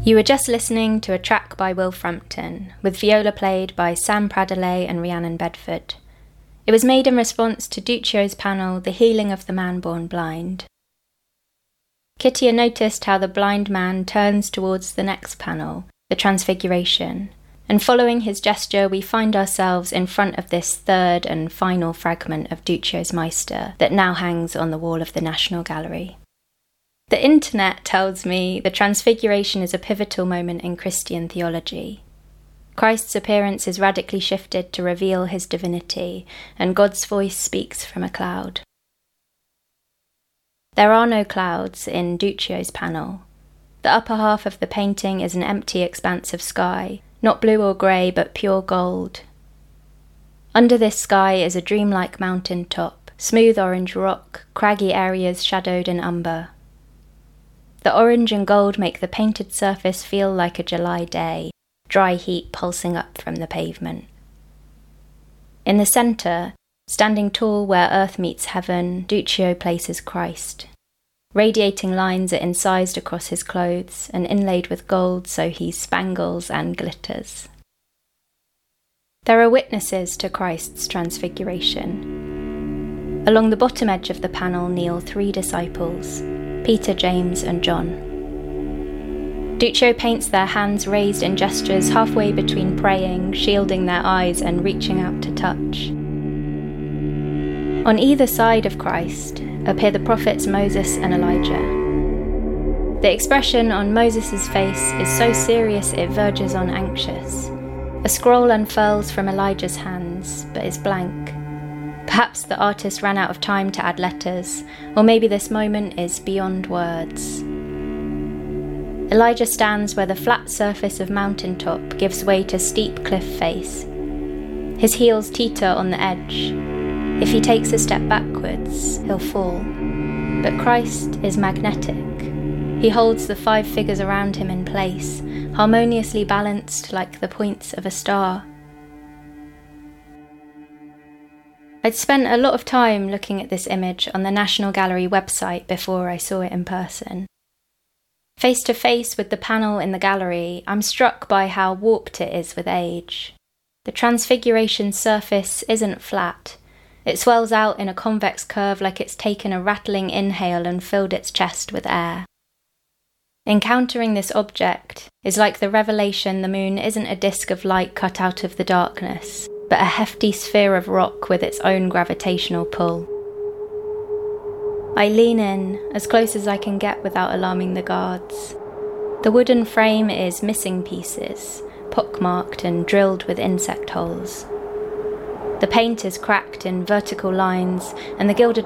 You were just listening to a track by Will Frampton, with viola played by Sam Pradelay and Rhiannon Bedford. It was made in response to Duccio's panel, The Healing of the Man Born Blind. Kittia noticed how the blind man turns towards the next panel, the Transfiguration, and following his gesture we find ourselves in front of this third and final fragment of Duccio's Meister that now hangs on the wall of the National Gallery. The internet tells me the Transfiguration is a pivotal moment in Christian theology. Christ's appearance is radically shifted to reveal his divinity, and God's voice speaks from a cloud. There are no clouds in Duccio's panel. The upper half of the painting is an empty expanse of sky, not blue or grey, but pure gold. Under this sky is a dreamlike mountain top, smooth orange rock, craggy areas shadowed in umber. The orange and gold make the painted surface feel like a July day, dry heat pulsing up from the pavement. In the centre, standing tall where earth meets heaven, Duccio places Christ. Radiating lines are incised across his clothes and inlaid with gold so he spangles and glitters. There are witnesses to Christ's transfiguration. Along the bottom edge of the panel kneel 3 disciples, Peter, James and John. Duccio paints their hands raised in gestures halfway between praying, shielding their eyes and reaching out to touch. On either side of Christ appear the prophets Moses and Elijah. The expression on Moses' face is so serious it verges on anxious. A scroll unfurls from Elijah's hands, but is blank. Perhaps the artist ran out of time to add letters, or maybe this moment is beyond words. Elijah stands where the flat surface of mountaintop gives way to steep cliff face. His heels teeter on the edge. If he takes a step backwards, he'll fall. But Christ is magnetic. He holds the 5 figures around him in place, harmoniously balanced like the points of a star. I'd spent a lot of time looking at this image on the National Gallery website before I saw it in person. Face to face with the panel in the gallery, I'm struck by how warped it is with age. The Transfiguration surface isn't flat. It swells out in a convex curve like it's taken a rattling inhale and filled its chest with air. Encountering this object is like the revelation the moon isn't a disk of light cut out of the darkness, but a hefty sphere of rock with its own gravitational pull. I lean in, as close as I can get without alarming the guards. The wooden frame is missing pieces, pockmarked and drilled with insect holes. The paint is cracked in vertical lines, and the gilded